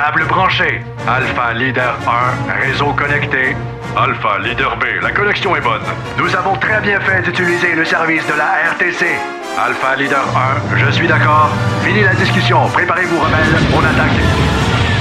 câble branché. Alpha Leader 1, réseau connecté. Alpha Leader B, la connexion est bonne. Nous avons très bien fait d'utiliser le service de la RTC. Alpha Leader 1, je suis d'accord. Fini la discussion. Préparez-vous, rebelles. On attaque.